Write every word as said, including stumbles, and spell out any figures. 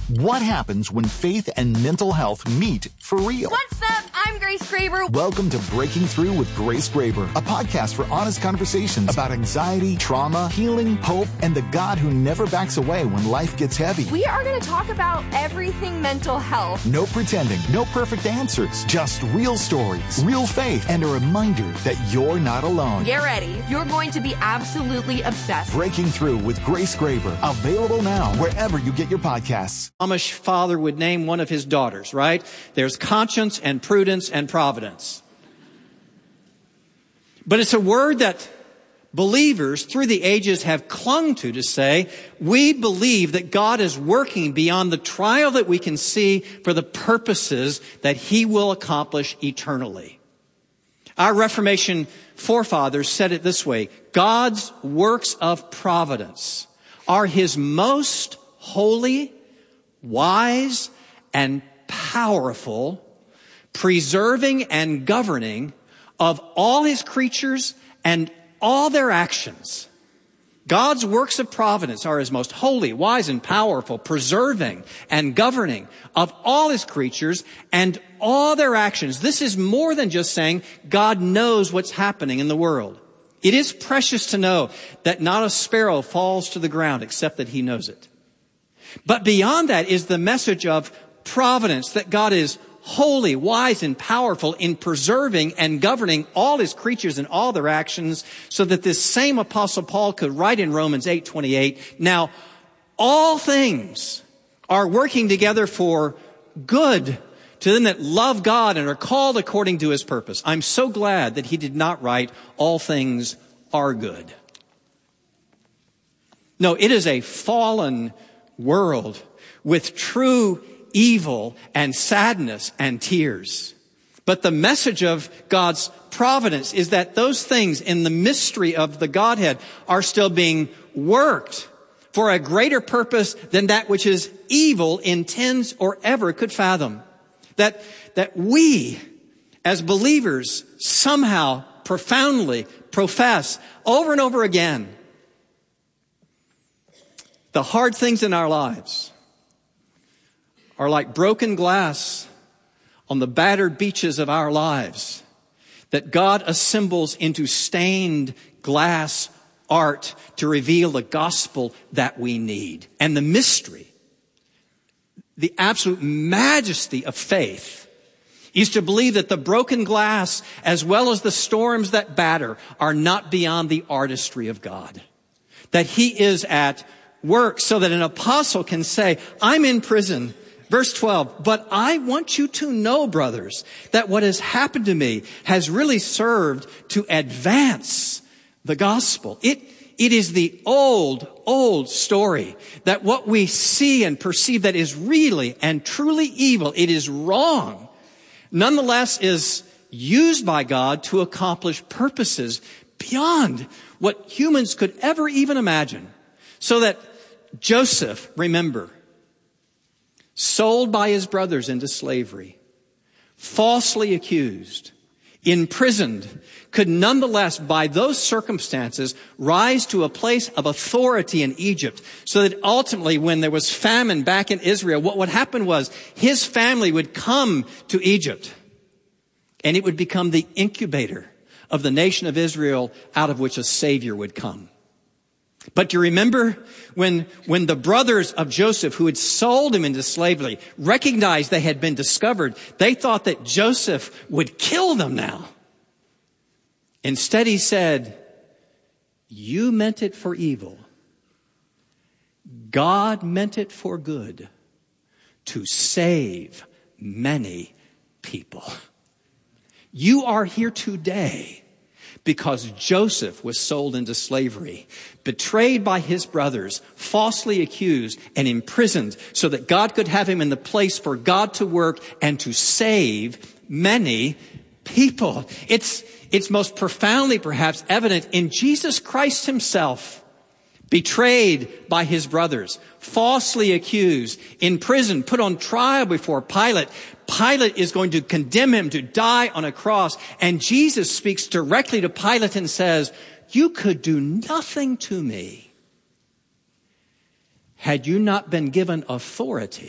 What happens when faith and mental health meet for real? What's up? I'm Grace Graber. Welcome to Breaking Through with Grace Graber, a podcast for honest conversations about anxiety, trauma, healing, hope, and the God who never backs away when life gets heavy. We are going to talk about everything mental health. No pretending, no perfect answers, just real stories, real faith, and a reminder that you're not alone. Get ready. You're going to be absolutely obsessed. Breaking Through with Grace Graber, available now wherever you get your podcasts. Amish father would name one of his daughters, right? There's conscience and prudence and providence. But it's a word that believers through the ages have clung to to say, we believe that God is working beyond the trial that we can see for the purposes that he will accomplish eternally. Our Reformation forefathers said it this way: God's works of providence are his most holy, wise, and powerful, preserving and governing of all his creatures and all their actions. God's works of providence are his most holy, wise, and powerful, preserving and governing of all his creatures and all their actions. This is more than just saying God knows what's happening in the world. It is precious to know that not a sparrow falls to the ground except that he knows it. But beyond that is the message of providence, that God is holy, wise, and powerful in preserving and governing all his creatures and all their actions, so that this same Apostle Paul could write in Romans eight twenty-eight, now all things are working together for good to them that love God and are called according to his purpose. I'm so glad that he did not write all things are good. No, it is a fallen world with true evil and sadness and tears. But the message of God's providence is that those things in the mystery of the Godhead are still being worked for a greater purpose than that which is evil intends or ever could fathom. That, that we as believers somehow profoundly profess over and over again the hard things in our lives are like broken glass on the battered beaches of our lives that God assembles into stained glass art to reveal the gospel that we need. And the mystery, the absolute majesty of faith is to believe that the broken glass as well as the storms that batter are not beyond the artistry of God. That he is at work so that an apostle can say, I'm in prison. Verse twelve, but I want you to know, brothers, that what has happened to me has really served to advance the gospel. It, it is the old, old story that what we see and perceive that is really and truly evil, it is wrong, nonetheless is used by God to accomplish purposes beyond what humans could ever even imagine. So that Joseph, remember, sold by his brothers into slavery, falsely accused, imprisoned, could nonetheless, by those circumstances, rise to a place of authority in Egypt, so that ultimately, when there was famine back in Israel, what would happen was his family would come to Egypt, and it would become the incubator of the nation of Israel, out of which a Savior would come. But do you remember when, when the brothers of Joseph, who had sold him into slavery, recognized they had been discovered, they thought that Joseph would kill them now. Instead, he said, you meant it for evil. God meant it for good, to save many people. You are here today because Joseph was sold into slavery, betrayed by his brothers, falsely accused and imprisoned so that God could have him in the place for God to work and to save many people. It's, it's most profoundly perhaps evident in Jesus Christ himself, betrayed by his brothers, falsely accused, in prison, put on trial before Pilate. Pilate is going to condemn him to die on a cross. And Jesus speaks directly to Pilate and says, you could do nothing to me had you not been given authority